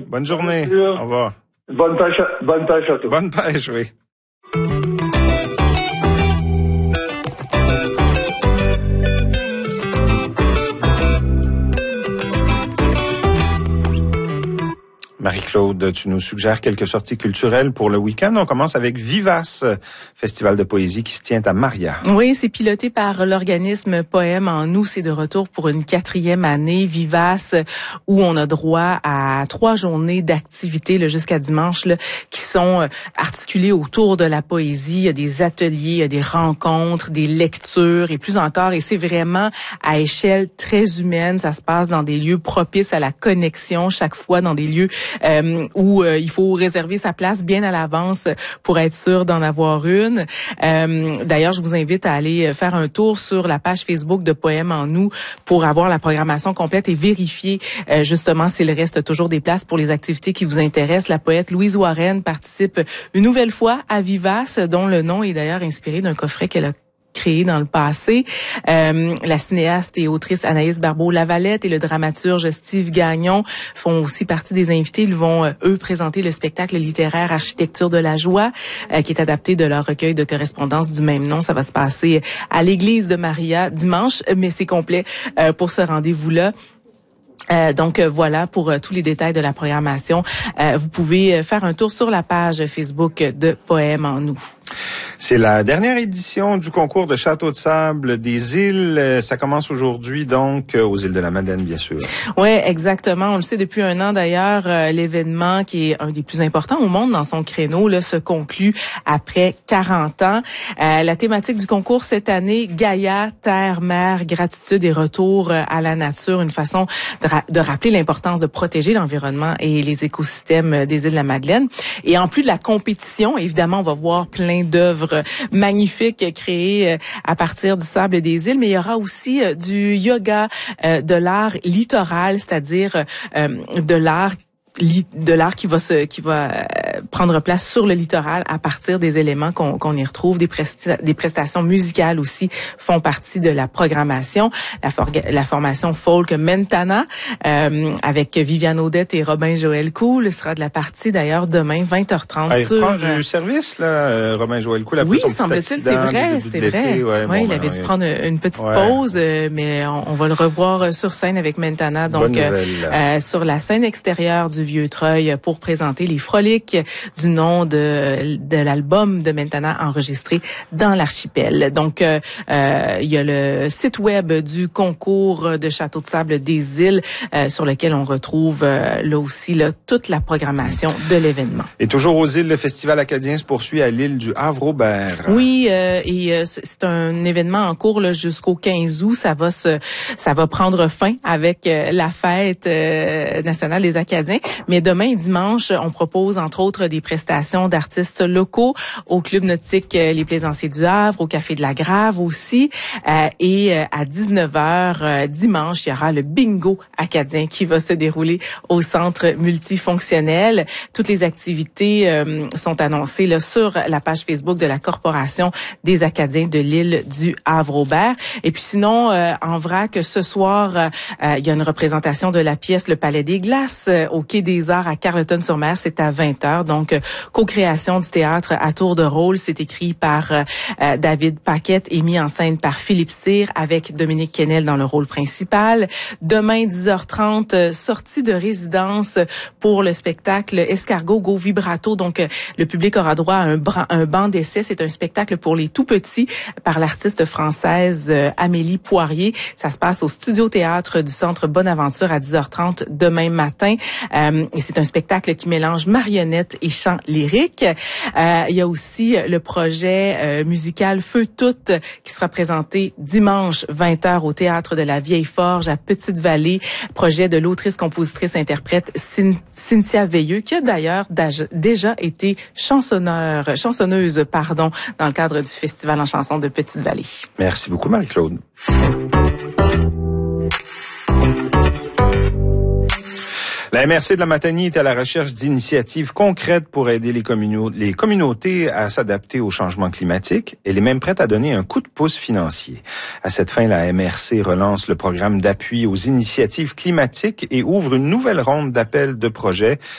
Bonne journée. Au revoir. Bonne pêche à tous. Bonne pêche, oui. Marie-Claude, tu nous suggères quelques sorties culturelles pour le week-end. On commence avec Vivace, festival de poésie qui se tient à Maria. Oui, c'est piloté par l'organisme Poème en nous. C'est de retour pour une 4e année. Vivace, où on a droit à 3 journées d'activités jusqu'à dimanche qui sont articulées autour de la poésie. Il y a des ateliers, il y a des rencontres, des lectures et plus encore. Et c'est vraiment à échelle très humaine. Ça se passe dans des lieux propices à la connexion, chaque fois dans des lieux où il faut réserver sa place bien à l'avance pour être sûr d'en avoir une. D'ailleurs, je vous invite à aller faire un tour sur la page Facebook de Poème en nous pour avoir la programmation complète et vérifier justement s'il reste toujours des places pour les activités qui vous intéressent. La poète Louise Warren participe une nouvelle fois à Vivace, dont le nom est d'ailleurs inspiré d'un coffret qu'elle a créé dans le passé. La cinéaste et autrice Anaïs Barbeau-Lavalette et le dramaturge Steve Gagnon font aussi partie des invités. Ils vont, eux, présenter le spectacle littéraire Architecture de la joie, qui est adapté de leur recueil de correspondance du même nom. Ça va se passer à l'église de Maria dimanche, mais c'est complet pour ce rendez-vous-là. Donc voilà pour tous les détails de la programmation. Vous pouvez faire un tour sur la page Facebook de Poème en nous. C'est la dernière édition du concours de Château de sable des îles. Ça commence aujourd'hui, donc, aux îles de la Madeleine, bien sûr. Oui, exactement. On le sait depuis un an, d'ailleurs. L'événement, qui est un des plus importants au monde dans son créneau, se conclut après 40 ans. La thématique du concours cette année, Gaïa, terre, mer, gratitude et retour à la nature. Une façon de rappeler l'importance de protéger l'environnement et les écosystèmes des îles de la Madeleine. Et en plus de la compétition, évidemment, on va voir plein d'œuvres magnifiques créées à partir du sable des îles, mais il y aura aussi du yoga, de l'art littoral, c'est-à-dire de l'art qui va prendre place sur le littoral à partir des éléments qu'on y retrouve. Des prestations musicales aussi font partie de la programmation. La formation folk Mentana avec Viviane Audette et Robin Joël Cool sera de la partie d'ailleurs demain 20h30 sur... Il prend du service là, Robin Joël Cool. Oui, semble-t-il, c'est vrai. Ouais, il avait dû prendre une petite pause, mais on va le revoir sur scène avec Mentana. Donc sur la scène extérieure du Vieux-Treuil pour présenter les froliques du nom de l'album de Mentana enregistré dans l'archipel. Donc, il y a le site web du concours de Château de sable des îles sur lequel on retrouve là aussi toute la programmation de l'événement. Et toujours aux îles, le festival acadien se poursuit à l'île du Havre-Aubert. Oui, et c'est un événement en cours jusqu'au 15 août. Ça va prendre fin avec la fête nationale des Acadiens. Mais demain et dimanche, on propose entre autres des prestations d'artistes locaux au Club nautique Les Plaisanciers du Havre, au Café de la Grave aussi. Et à 19h dimanche, il y aura le bingo acadien qui va se dérouler au centre multifonctionnel. Toutes les activités sont annoncées sur la page Facebook de la Corporation des Acadiens de l'île du Havre-Aubert. Et puis sinon, en vrac, ce soir, il y a une représentation de la pièce Le Palais des Glaces au Quai des Arts à Carleton-sur-Mer. C'est à 20h. Donc, co-création du théâtre à tour de rôle. C'est écrit par David Paquette et mis en scène par Philippe Cyr avec Dominique Kennel dans le rôle principal. Demain, 10h30, sortie de résidence pour le spectacle Escargot Go Vibrato. Donc, le public aura droit à un banc d'essai. C'est un spectacle pour les tout-petits par l'artiste française Amélie Poirier. Ça se passe au Studio Théâtre du Centre Bonaventure à 10h30 demain matin. Et c'est un spectacle qui mélange marionnettes et chant lyrique. Il y a aussi le projet musical Feu Toute qui sera présenté dimanche 20h au Théâtre de la Vieille Forge à Petite-Vallée. Projet de l'autrice-compositrice-interprète Cynthia Veilleux qui a d'ailleurs déjà été chansonneuse dans le cadre du Festival en chanson de Petite-Vallée. Merci beaucoup Marie-Claude. La MRC de la Matanie est à la recherche d'initiatives concrètes pour aider les communautés à s'adapter au changement climatique. Elle est même prête à donner un coup de pouce financier. À cette fin, la MRC relance le programme d'appui aux initiatives climatiques et ouvre une nouvelle ronde d'appels de projets.